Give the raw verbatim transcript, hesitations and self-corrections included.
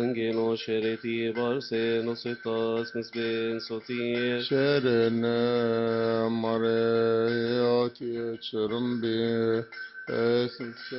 Angelo shereti barse nositas misben sotir. شرنا مرياتي شرمبي